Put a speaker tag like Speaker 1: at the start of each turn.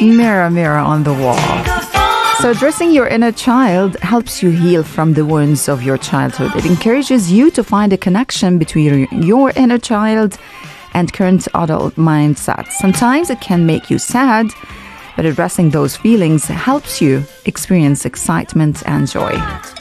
Speaker 1: Mirror, mirror on the wall. So addressing your inner child helps you heal from the wounds of your childhood. It encourages you to find a connection between your inner child and current adult mindset. Sometimes it can make you sad, but addressing those feelings helps you experience excitement and joy.